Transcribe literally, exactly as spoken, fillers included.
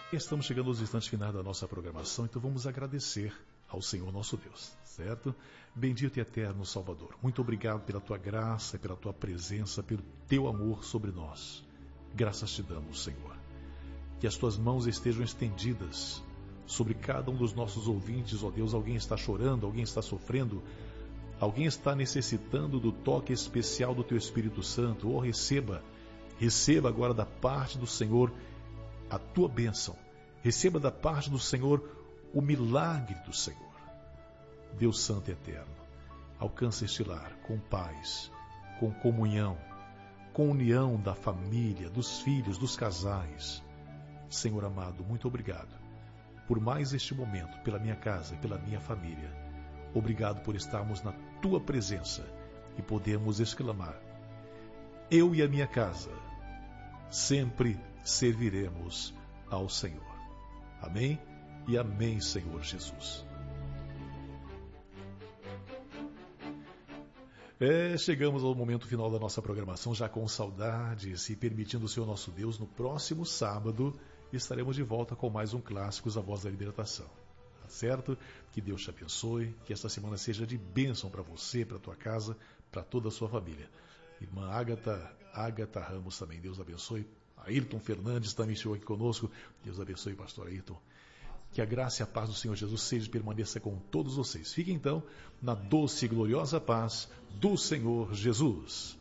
Estamos chegando aos instantes finais da nossa programação, então vamos agradecer ao Senhor nosso Deus, certo? Bendito e eterno Salvador, muito obrigado pela tua graça, pela tua presença, pelo teu amor sobre nós. Graças te damos, Senhor. Que as tuas mãos estejam estendidas sobre cada um dos nossos ouvintes, ó Deus. Alguém está chorando, alguém está sofrendo, alguém está necessitando do toque especial do teu Espírito Santo. Oh, receba, receba agora da parte do Senhor a tua bênção. Receba da parte do Senhor o milagre do Senhor. Deus Santo e Eterno, alcança este lar com paz, com comunhão, com união da família, dos filhos, dos casais. Senhor amado, muito obrigado por mais este momento, pela minha casa e pela minha família. Obrigado por estarmos na tua presença e podermos exclamar: eu e a minha casa sempre serviremos ao Senhor. Amém e amém, Senhor Jesus. É, chegamos ao momento final da nossa programação, já com saudades, e permitindo o Senhor nosso Deus, no próximo sábado estaremos de volta com mais um Clássicos, a Voz da Libertação. Tá certo? Que Deus te abençoe, que esta semana seja de bênção para você, para a tua casa, para toda a sua família. Irmã Ágata, Ágata Ramos também, Deus abençoe. Ayrton Fernandes também chegou aqui conosco. Deus abençoe, pastor Ayrton. Que a graça e a paz do Senhor Jesus seja e permaneça com todos vocês. Fiquem então na doce e gloriosa paz do Senhor Jesus.